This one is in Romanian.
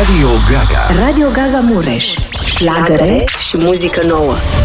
Radio Gaga. Radio Gaga Mureș. Șlagăre și muzică nouă.